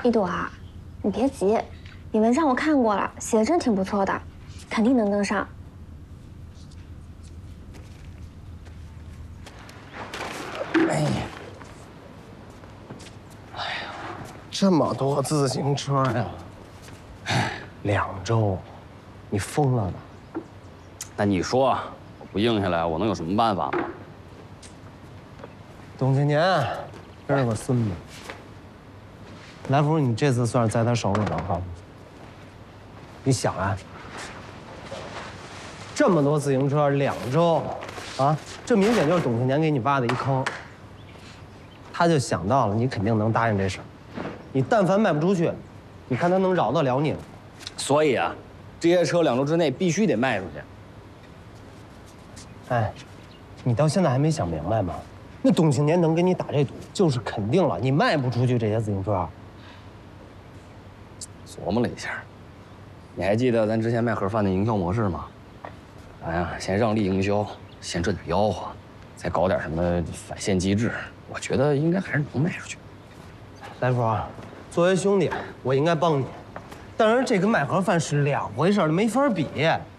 一朵啊，你别急，你文章我看过了，写的真挺不错的，肯定能登上。 哎呀，这么多自行车呀！2周，你疯了吧？ 那你说，我不硬下来，我能有什么办法吗？ 董青年真是个孙子。来福，你这次算是在他手里了哈。你想啊，这么多自行车2周，啊，这明显就是董青年给你挖的一坑。他就想到了你肯定能答应这事儿，你但凡卖不出去，你看他能饶得了你吗？ 所以啊，这些车2周之内必须得卖出去。 哎，你到现在还没想明白吗？那董青年能给你打这赌，就是肯定了你卖不出去这些自行车。 琢磨了一下，你还记得咱之前卖盒饭的营销模式吗？咱呀，先让利营销，先赚点吆喝，再搞点什么返现机制，我觉得应该还是能卖出去。 来福，作为兄弟，我应该帮你，但是这跟卖盒饭是2回事，没法比。